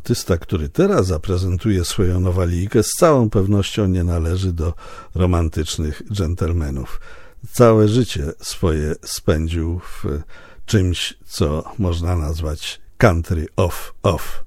artysta, który teraz zaprezentuje swoją nowalijkę, z całą pewnością nie należy do romantycznych dżentelmenów. Całe życie swoje spędził w czymś, co można nazwać country off.